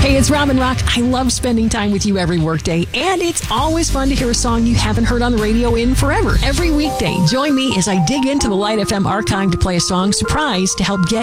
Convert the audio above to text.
Hey, it's Robin Rock. I love spending time with you every workday, and it's always fun to hear a song you haven't heard on the radio in forever. Every weekday, join me as I dig into the Light FM archive to play a song surprise to help get